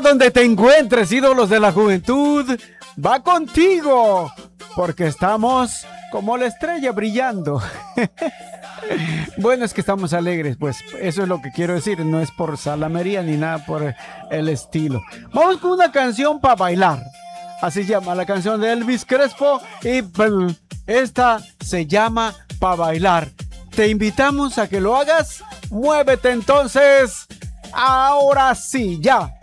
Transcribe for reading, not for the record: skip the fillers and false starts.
donde te encuentres, ídolos de la juventud, va contigo, porque estamos como la estrella brillando. Bueno, es que estamos alegres, pues eso es lo que quiero decir, no es por salamería ni nada por el estilo. Vamos con una canción para bailar, así se llama la canción de Elvis Crespo y esta se llama Pa' Bailar. Te invitamos a que lo hagas, muévete entonces, ahora sí, ya.